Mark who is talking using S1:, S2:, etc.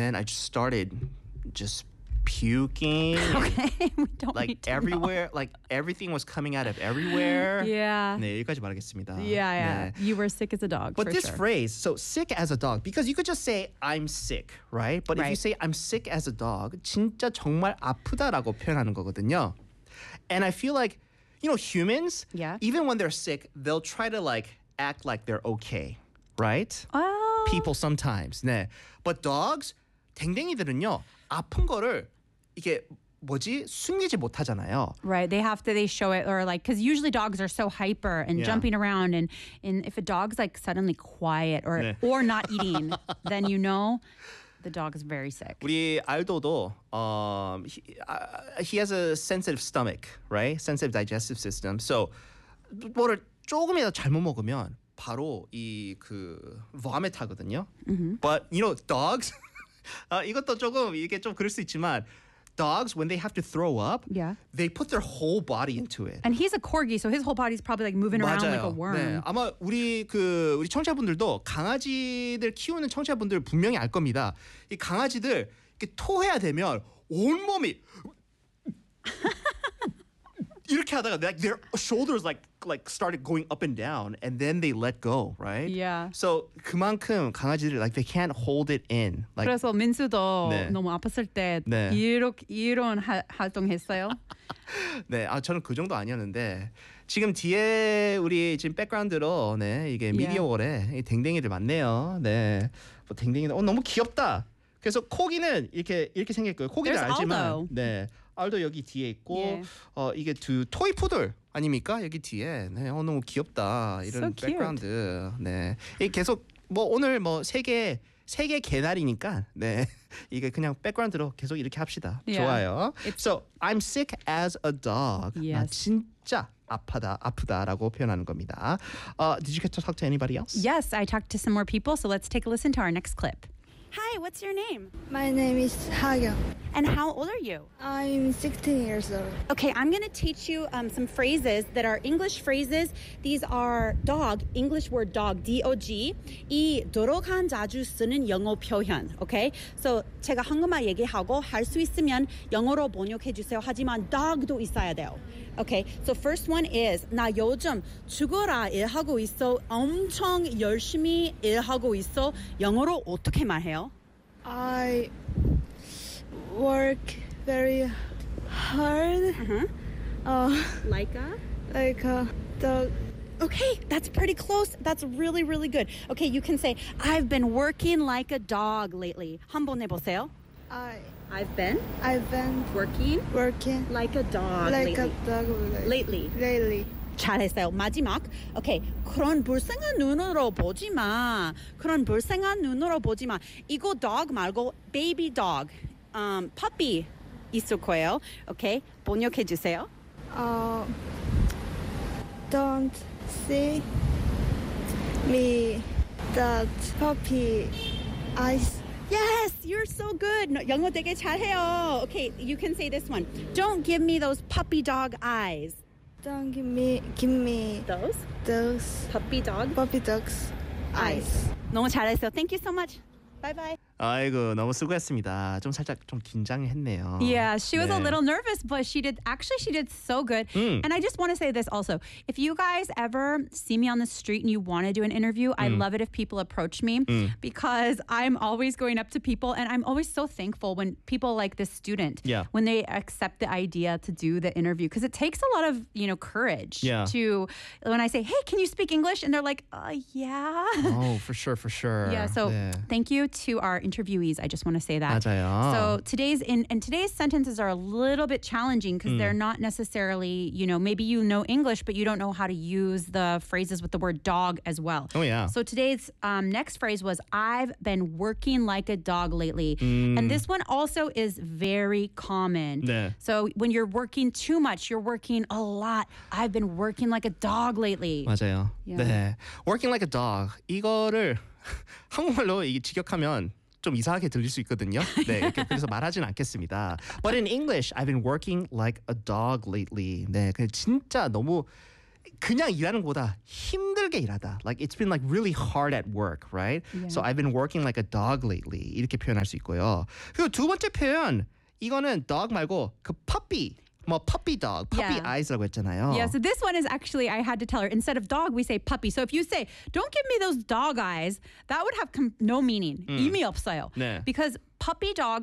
S1: then I just started just puking.
S2: Okay, we don't
S1: Like
S2: need to
S1: everywhere, like everything was coming out of everywhere.
S2: know. Yeah.
S1: 네, 여기까지 말하겠습니다.
S2: Yeah.
S1: 네.
S2: You were sick as a dog.
S1: But
S2: for
S1: this
S2: sure.
S1: phrase, so sick as a dog, because you could just say I'm sick, right? But if you
S2: Right.
S1: say I'm sick as a dog, 진짜 정말 아프다라고 표현하는 거거든요. And I feel like, humans,
S2: Yeah.
S1: even when they're sick, they'll try to like act like they're okay, right?
S2: Oh.
S1: People sometimes. 네. But dogs, 댕댕이들은요, 아픈 거를 이게 숨기지 못하잖아요.
S2: Right, they show it, or like, because usually dogs are so hyper and
S1: Yeah.
S2: jumping around, and if a dog's like suddenly quiet or
S1: 네.
S2: or not eating, then the dog is very sick.
S1: 우리 알도도 he has a sensitive stomach, right? Sensitive digestive system. So 뭐를 조금이라도 잘못 먹으면 바로 vomit 하거든요. But dogs 이것도 조금 이게 좀 그럴 수 있지만 dogs when they have to throw up,
S2: Yeah.
S1: they put their whole body into it.
S2: And he's a corgi, so his whole body's probably like moving around like a
S1: 맞아요.
S2: worm.
S1: 네, 아마 우리 청취자분들도 강아지들 키우는 청취자분들 분명히 알 겁니다. 이 강아지들 이렇게 토해야 되면 온 몸이 이렇게 하다가 like their shoulders like started going up and down, and then they let go, right?
S2: Yeah.
S1: So 그만큼 강아지들이 like they can't hold it in. Like
S2: 그래서 민수도
S1: 네.
S2: 너무 아팠을 때
S1: 네.
S2: 이런 활동했어요.
S1: 네, 저는 그 정도 아니었는데 지금 뒤에 우리 지금 백그라운드로 이게 미디어월에 이 댕댕이들 많네요. 네, 뭐 댕댕이들 너무 귀엽다. 그래서 코기는 이렇게 생겼고요. 코기는
S2: There's
S1: 알지만
S2: Aldo.
S1: 네, 알도 여기 뒤에 있고
S2: Yeah.
S1: 이게 두 토이 푸들 아닙니까? 여기 뒤에 네, 너무 귀엽다. 이런
S2: So cute.
S1: 백그라운드. 네, 이 계속 오늘 세계 개날이니까 네 이게 그냥 백그라운드로 계속 이렇게 합시다.
S2: Yeah.
S1: 좋아요. So I'm sick as a dog. 나
S2: Yes.
S1: 진짜 아프다라고 표현하는 겁니다. Did you get to talk to anybody else?
S2: Yes, I talked to some more people, so let's take a listen to our next clip.
S3: Hi, what's your name?
S4: My name is Hagyong.
S3: And how old are you?
S4: I'm 16 years old.
S3: Okay, I'm going to teach you some phrases that are English phrases. These are dog, English word dog, D-O-G. 이 들어간 자주 쓰는 영어 표현, okay? So 제가 한국말 얘기하고 할 수 있으면 영어로 번역해 주세요. 하지만 dog도 있어야 돼요. Okay, so first one is 나 요즘 죽어라 일하고 있어. 엄청 열심히 일하고 있어. 영어로 어떻게 말해요?
S4: I work very hard.
S3: Like a?
S4: Like a dog.
S3: Okay, that's pretty close. That's really, really good. Okay, you can say, I've been working like a dog lately. 한번 해보세요. I've been working
S4: working
S3: like a dog
S4: like
S3: lately.
S4: a dog
S3: Lately.
S4: lately.
S3: 잘했어요. 마지막. 오케이. 그런 불쌍한 눈으로 보지 마. 그런 불쌍한 눈으로 보지 마. 이거 dog 말고 baby dog, puppy 있을 거예요. 오케이. 번역해 주세요.
S4: Don't see me that puppy eyes.
S3: Yes, you're so good. No, 영어 되게 잘해요. Okay, you can say this one. Don't give me those puppy dog eyes.
S4: Don't give me those
S3: puppy dog
S4: puppy dogs eyes.
S3: 너무 잘했어요. Thank you so much. Bye bye.
S1: 아이고 너무 수고했습니다. 좀 살짝 좀 긴장했네요.
S2: Yeah, she was a
S1: 네.
S2: little nervous, but she did so good. And I just want to say this also. If you guys ever see me on the street and you want to do an interview, I love it if people approach me because I'm always going up to people and I'm always so thankful when people like this student,
S1: Yeah.
S2: when they accept the idea to do the interview because it takes a lot of, courage
S1: Yeah.
S2: to when I say, "Hey, can you speak English?" and they're like, yeah.
S1: Oh, for sure.
S2: Yeah, so
S1: 네.
S2: thank you to our interviewees. I just want to say that.
S1: 맞아요.
S2: So today's sentences are a little bit challenging because they're not necessarily, maybe you know English, but you don't know how to use the phrases with the word dog as well.
S1: Oh, yeah.
S2: So today's next phrase was, I've been working like a dog lately. And this one also is very common.
S1: 네.
S2: So when you're working too much, you're working a lot. I've been working like a dog lately.
S1: 맞아요.
S2: Yeah.
S1: 네. Working like a dog. 이거를 한국말로 이게 직역하면 좀 이상하게 들릴 수 있거든요. 네, 그래서 말하진 않겠습니다. But in English, I've been working like a dog lately. 네, 진짜 너무 그냥 일하는 것보다 힘들게 일하다. Like it's been like really hard at work, right?
S2: Yeah.
S1: So I've been working like a dog lately. 이렇게 표현할 수 있고요. 그리고 두 번째 표현 이거는 dog 말고 그 puppy. 뭐 puppy dog, puppy
S2: Yeah.
S1: eyes라고 했잖아요.
S2: Yeah, so this one is actually, I had to tell her, instead of dog, we say puppy. So if you say, don't give me those dog eyes, that would have no meaning. 의미 없어요.
S1: 네.
S2: Because puppy dog